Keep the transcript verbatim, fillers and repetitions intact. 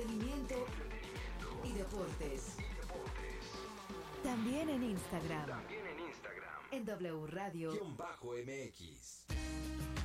entretenimiento y deportes. También en Instagram. También en Instagram. En W Radio Guión bajo M X.